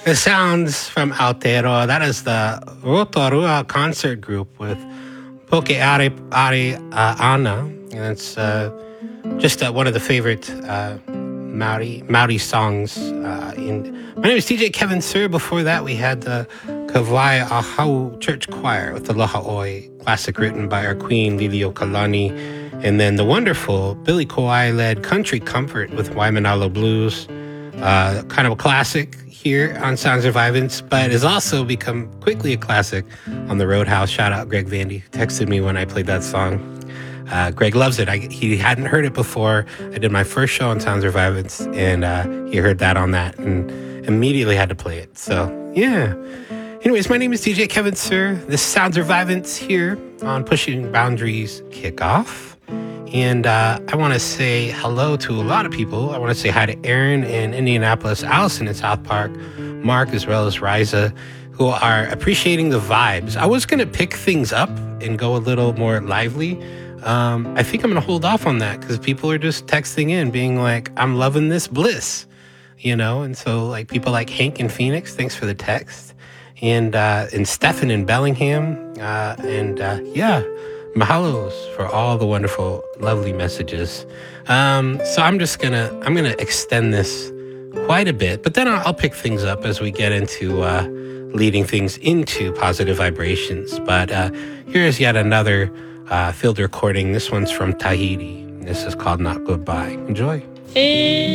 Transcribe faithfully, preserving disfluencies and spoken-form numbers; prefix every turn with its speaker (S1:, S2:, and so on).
S1: The sounds from Aotearoa. That is the Rotorua concert group with Poke Are Are uh, Ana. And it's uh, just uh, one of the favorite uh, Maori, Maori songs. Uh, in My name is D J Kevin Sir. Before that, we had the Kawai Ahau Church Choir with the Laha'oi classic written by our queen, Lilio Kalani. And then the wonderful Billy Kawai-led Country Comfort with Waimanalo Blues. Uh, kind of a classic here on Sounds of Vivance, but has also become quickly a classic on the Roadhouse. Shout out Greg Vandy, who texted me when I played that song. Uh, Greg loves it. I, he hadn't heard it before. I did my first show on Sounds of Vivance, and uh, he heard that on that and immediately had to play it. So, yeah. Anyways, my name is D J Kevin Sir. This is Sounds of Vivance here on Pushing Boundaries Kickoff. And uh, I want to say hello to a lot of people. I want to say hi to Aaron in Indianapolis, Allison in South Park, Mark, as well as Riza, who are appreciating the vibes. I was going to pick things up and go a little more lively. Um, I think I'm going to hold off on that because people are just texting in being like, I'm loving this bliss, you know? And so like people like Hank in Phoenix, thanks for the text. And, uh, and Stefan in Bellingham. Uh, and uh, yeah. Mahalos for all the wonderful, lovely messages. Um, so I'm just gonna, I'm gonna extend this quite a bit, but then I'll, I'll pick things up as we get into uh, leading things into positive vibrations. But uh, here's yet another uh, field recording. This one's from Tahiti. This is called Not Goodbye. Enjoy.
S2: Hey.